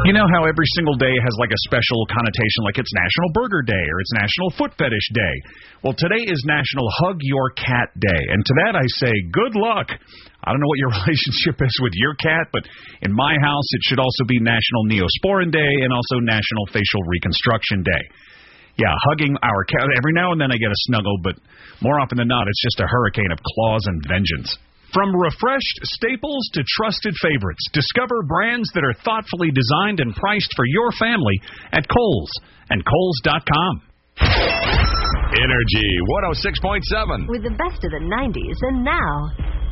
You know how every single day has like a special connotation, like it's National Burger Day or it's National Foot Fetish Day. Well, today is National Hug Your Cat Day, and to that I say good luck. I don't know what your relationship is with your cat, but in my house it should also be National Neosporin Day and also National Facial Reconstruction Day. Yeah, hugging our cat. Every now and then I get a snuggle, but more often than not it's just a hurricane of claws and vengeance. From refreshed staples to trusted favorites, discover brands that are thoughtfully designed and priced for your family at Kohl's and Kohls.com. Energy 106.7. With the best of the 90s and now.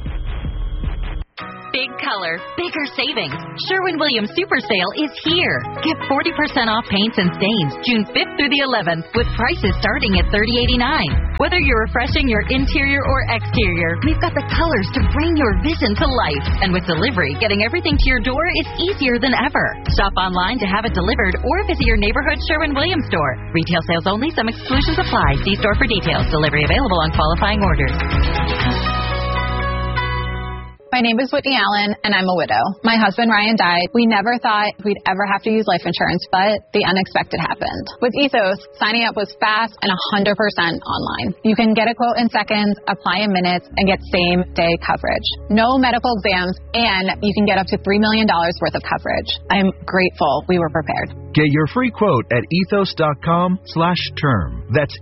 Big color, bigger savings. Sherwin-Williams Super Sale is here. Get 40% off paints and stains June 5th through the 11th with prices starting at $30.89. Whether you're refreshing your interior or exterior, we've got the colors to bring your vision to life. And with delivery, getting everything to your door is easier than ever. Shop online to have it delivered or visit your neighborhood Sherwin-Williams store. Retail sales only. Some exclusions apply. See store for details. Delivery available on qualifying orders. My name is Whitney Allen, and I'm a widow. My husband, Ryan, died. We never thought we'd ever have to use life insurance, but the unexpected happened. With Ethos, signing up was fast and 100% online. You can get a quote in seconds, apply in minutes, and get same-day coverage. No medical exams, and you can get up to $3 million worth of coverage. I'm grateful we were prepared. Get your free quote at ethos.com/term. That's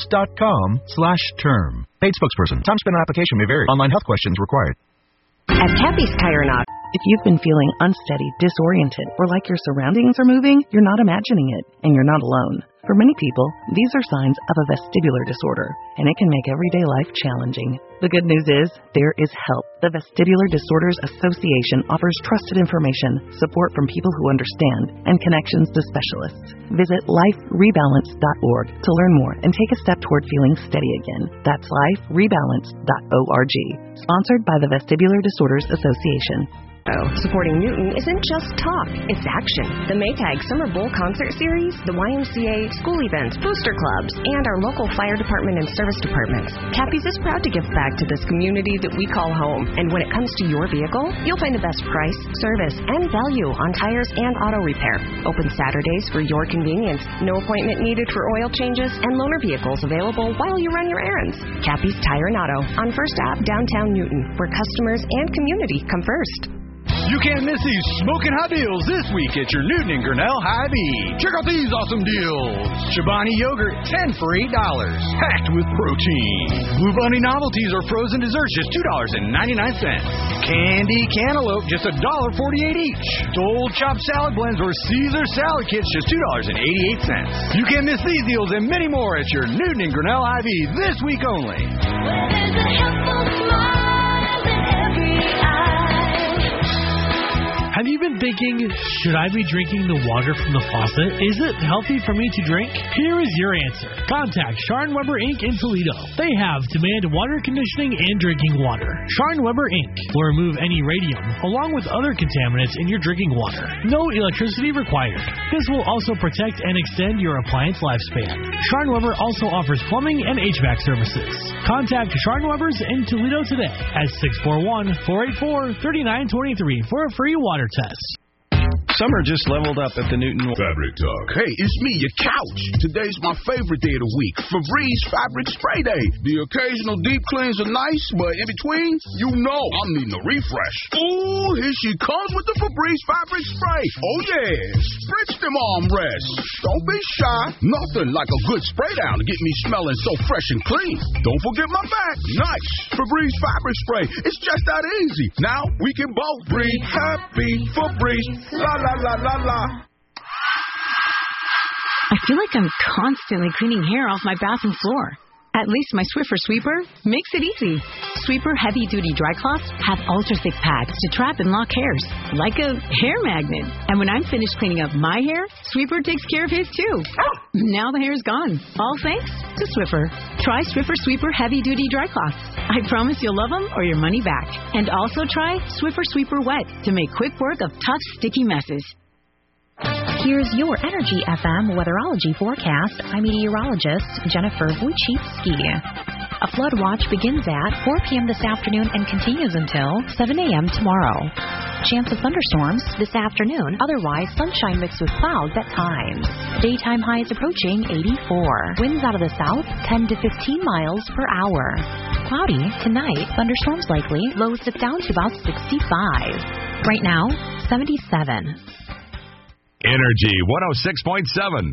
ethos.com/term. Paid spokesperson. Time spent on application may vary. Online health questions required. At Cappy's Tire and Auto. If you've been feeling unsteady, disoriented, or like your surroundings are moving, you're not imagining it, and you're not alone. For many people, these are signs of a vestibular disorder, and it can make everyday life challenging. The good news is, there is help. The Vestibular Disorders Association offers trusted information, support from people who understand, and connections to specialists. Visit liferebalance.org to learn more and take a step toward feeling steady again. That's liferebalance.org. Sponsored by the Vestibular Disorders Association. Supporting Newton isn't just talk, it's action. The Maytag Summer Bowl Concert Series, the YMCA, school events, booster clubs, and our local fire department and service departments. Cappy's is proud to give back to this community that we call home. And when it comes to your vehicle, you'll find the best price, service, and value on tires and auto repair. Open Saturdays for your convenience. No appointment needed for oil changes, and loaner vehicles available while you run your errands. Cappy's Tire and Auto on First Ave, downtown Newton, where customers and community come first. You can't miss these smoking hot deals this week at your Newton and Grinnell Hy-Vee. Check out these awesome deals. Chobani yogurt, 10 for $8, packed with protein. Blue Bunny novelties or frozen desserts, just $2.99. Candy cantaloupe, just $1.48 each. Dole chopped salad blends or Caesar salad kits, just $2.88. You can't miss these deals and many more at your Newton and Grinnell Hy-Vee this week only. Where there's a helpful smile in every eye. Have you been thinking, should I be drinking the water from the faucet? Is it healthy for me to drink? Here is your answer. Contact Sharn Weber Inc. in Toledo. They have demand water conditioning and drinking water. Sharn Weber Inc. will remove any radium along with other contaminants in your drinking water. No electricity required. This will also protect and extend your appliance lifespan. Sharn Weber also offers plumbing and HVAC services. Contact Sharn Webers in Toledo today at 641-484-3923 for a free water test. Summer just leveled up at the Newton Fabric Talk. Hey, it's me, your couch. Today's my favorite day of the week, Febreze Fabric Spray Day. The occasional deep cleans are nice, but in between, you know I'm needing a refresh. Ooh, here she comes with the Febreze Fabric Spray. Oh, yeah. Spritz them armrests. Don't be shy. Nothing like a good spray down to get me smelling so fresh and clean. Don't forget my back. Nice. Febreze Fabric Spray. It's just that easy. Now we can both breathe happy. Febreze. La, la, la, la, la. I feel like I'm constantly cleaning hair off my bathroom floor. At least my Swiffer Sweeper makes it easy. Sweeper heavy-duty dry cloths have ultra-thick pads to trap and lock hairs, like a hair magnet. And when I'm finished cleaning up my hair, Sweeper takes care of his too. Now the hair's gone, all thanks to Swiffer. Try Swiffer Sweeper heavy-duty dry cloths. I promise you'll love them or your money back. And also try Swiffer Sweeper Wet to make quick work of tough, sticky messes. Here's your Energy FM weatherology forecast. I'm meteorologist Jennifer Wojcicki. A flood watch begins at 4 p.m. this afternoon and continues until 7 a.m. tomorrow. Chance of thunderstorms this afternoon, otherwise sunshine mixed with clouds at times. Daytime highs approaching 84. Winds out of the south 10 to 15 miles per hour. Cloudy tonight, thunderstorms likely, lows dip down to about 65. Right now, 77. Energy 106.7.